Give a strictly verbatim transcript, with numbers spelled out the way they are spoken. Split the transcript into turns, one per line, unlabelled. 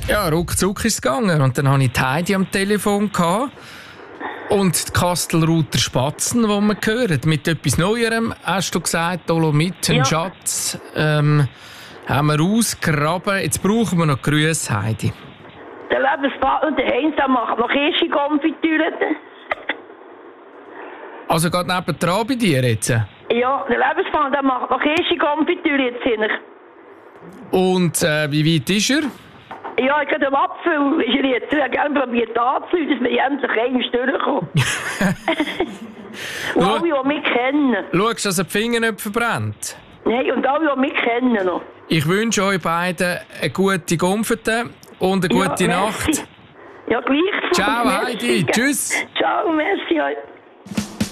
Ja, ruckzuck ist es gegangen. Und dann hatte ich die Heidi am Telefon. Gehabt. Und die Kastelruther Spatzen, die wir hören, mit etwas Neuerem, hast du gesagt, Dolomiten,
Ja.
Schatz, ähm, haben wir ausgegraben. Jetzt brauchen wir noch Grüße, Heidi.
Der Lebenspartner, der Heinz, der macht noch Kirschenkonfitüre.
Also geht nebendran bei dir jetzt?
Ja, der Lebenspartner, der macht noch Kirschenkonfitüre jetzt hin.
Und äh, wie weit ist er?
Ja, ich habe den Apfel, ist er jetzt. Ich habe gerne probiert anzuhören, dass wir endlich einmal durchkommen. Und alle, die mich kennen.
Schaust du, dass er die Finger nicht verbrennt?
Nein, und alle, die mich kennen noch.
Ich wünsche euch beiden eine gute Gumpfete und eine
Ja,
gute
merci.
Nacht.
Ja, gleich.
Ciao,
Merci,
Heidi.
gell.
Tschüss.
Ciao, merci.